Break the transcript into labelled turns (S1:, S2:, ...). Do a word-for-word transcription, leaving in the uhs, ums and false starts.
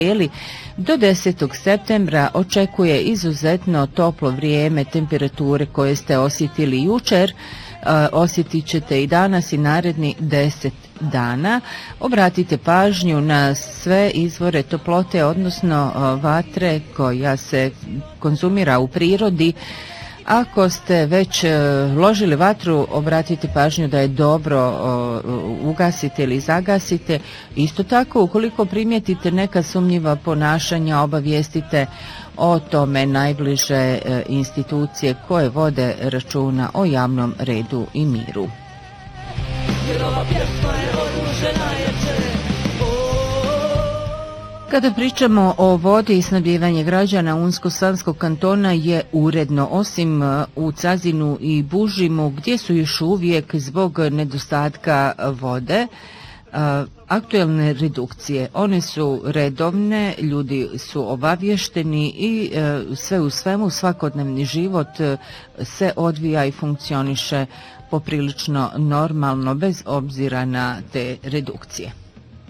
S1: Do desetog septembra očekuje izuzetno toplo vrijeme, temperature koje ste osjetili jučer, osjetit ćete i danas i naredni deset dana. Obratite pažnju na sve izvore toplote, odnosno vatre koja se konzumira u prirodi. Ako ste već ložili vatru, obratite pažnju da je dobro ugasite ili zagasite. Isto tako, ukoliko primijetite neka sumnjiva ponašanja, obavijestite o tome najbliže institucije koje vode računa o javnom redu i miru. Kada pričamo o vodi i snabdijevanje građana, Unsko-sanskog kantona je uredno, osim u Cazinu i Bužimu, gdje su još uvijek zbog nedostatka vode aktuelne redukcije. One su redovne, ljudi su obavješteni i sve u svemu svakodnevni život se odvija i funkcioniše poprilično normalno bez obzira na te redukcije.